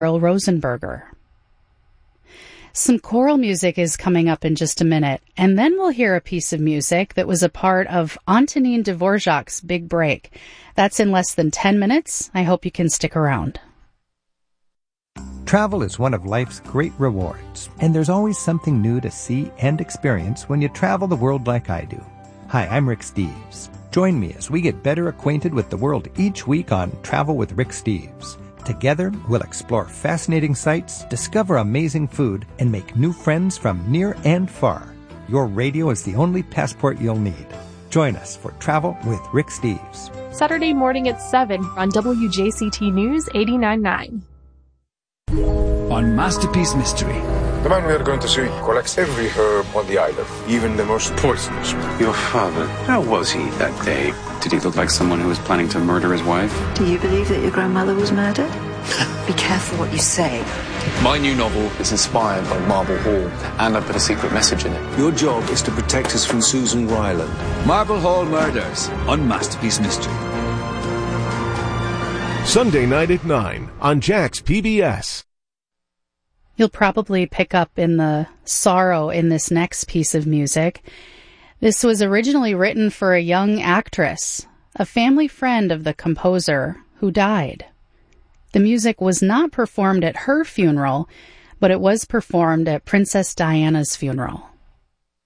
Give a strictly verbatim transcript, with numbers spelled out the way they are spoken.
Earl Rosenberger. Some choral music is coming up in just a minute, and then we'll hear a piece of music that was a part of Antonin Dvorak's big break. That's in less than ten minutes. I hope you can stick around. Travel is one of life's great rewards, and there's always something new to see and experience when you travel the world like I do. Hi, I'm Rick Steves. Join me as we get better acquainted with the world each week on Travel with Rick Steves. Together, we'll explore fascinating sights, discover amazing food, and make new friends from near and far. Your radio is the only passport you'll need. Join us for Travel with Rick Steves. Saturday morning at seven on W J C T News eighty-nine point nine. On Masterpiece Mystery. The man we are going to see collects every herb on the island, even the most poisonous. Your father, how was he that day? Did he look like someone who was planning to murder his wife? Do you believe that your grandmother was murdered? Be careful what you say. My new novel is inspired by Marble Hall, and I put a secret message in it. Your job is to protect us from Susan Ryland. Marble Hall Murders on Masterpiece Mystery. Sunday night at nine on Jack's P B S. You'll probably pick up in the sorrow in this next piece of music. This was originally written for a young actress, a family friend of the composer who died. The music was not performed at her funeral, but it was performed at Princess Diana's funeral.